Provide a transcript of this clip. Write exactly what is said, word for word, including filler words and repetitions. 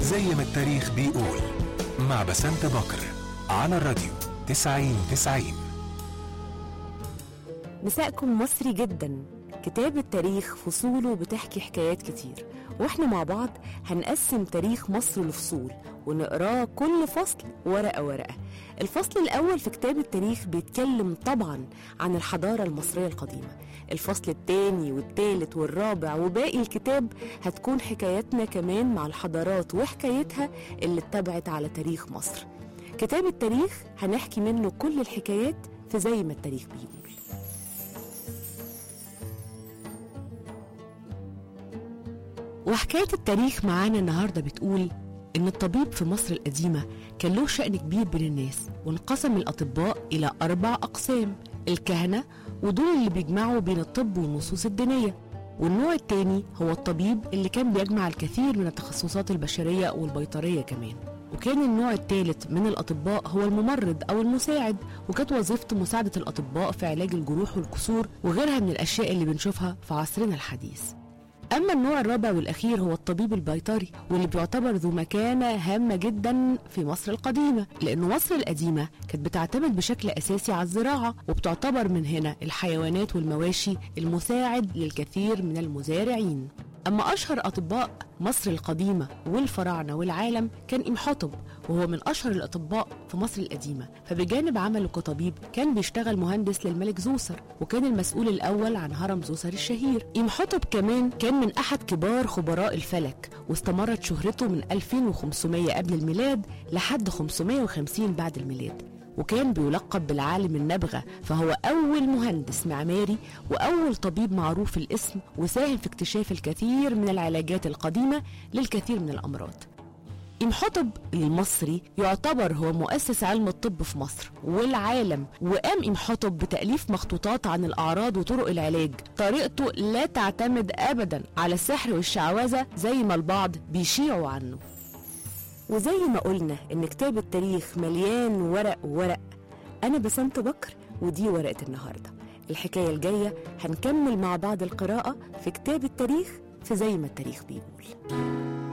زي ما التاريخ بيقول، مع بسنت بكر على الراديو تسعين تسعين. مساءكم مصري جدا. كتاب التاريخ فصوله بتحكي حكايات كتير، واحنا مع بعض هنقسم تاريخ مصر لفصول ونقراه كل فصل ورقة ورقة. الفصل الأول في كتاب التاريخ بيتكلم طبعا عن الحضارة المصرية القديمة. الفصل الثاني والثالث والرابع وباقي الكتاب هتكون حكاياتنا كمان مع الحضارات وحكايتها اللي اتبعت على تاريخ مصر. كتاب التاريخ هنحكي منه كل الحكايات في زي ما التاريخ بيقول. وحكاية التاريخ معانا النهاردة بتقول إن الطبيب في مصر القديمة كان له شأن كبير بين الناس، وانقسم الأطباء إلى أربع أقسام: الكهنة، ودول اللي بيجمعوا بين الطب والنصوص الدينية. والنوع التاني هو الطبيب اللي كان بيجمع الكثير من التخصصات البشرية والبيطرية كمان. وكان النوع الثالث من الأطباء هو الممرض أو المساعد، وكانت وظيفته مساعدة الأطباء في علاج الجروح والكسور وغيرها من الأشياء اللي بنشوفها في عصرنا الحديث. أما النوع الرابع والأخير هو الطبيب البيطري، واللي بيعتبر ذو مكانة هامة جدا في مصر القديمة، لأن مصر القديمة كانت بتعتمد بشكل أساسي على الزراعة، وبتعتبر من هنا الحيوانات والمواشي المساعد للكثير من المزارعين. أما أشهر أطباء مصر القديمة والفراعنة والعالم كان إمحاطب، وهو من أشهر الأطباء في مصر القديمة. فبجانب عمله كطبيب كان بيشتغل مهندس للملك زوسر، وكان المسؤول الأول عن هرم زوسر الشهير. إمحاطب كمان كان من أحد كبار خبراء الفلك، واستمرت شهرته من ألفين وخمسمية قبل الميلاد لحد خمسمية وخمسين بعد الميلاد، وكان بيلقب بالعالم النبغة، فهو أول مهندس معماري وأول طبيب معروف الاسم، وساهم في اكتشاف الكثير من العلاجات القديمة للكثير من الأمراض. إمحاطب المصري يعتبر هو مؤسس علم الطب في مصر والعالم، وقام إمحاطب بتأليف مخطوطات عن الأعراض وطرق العلاج. طريقته لا تعتمد أبدا على السحر والشعوذة زي ما البعض بيشيعوا عنه. وزي ما قلنا إن كتاب التاريخ مليان ورق ورق، أنا بسنت بكر ودي ورقة النهاردة. الحكاية الجاية هنكمل مع بعض القراءة في كتاب التاريخ في زي ما التاريخ بيقول.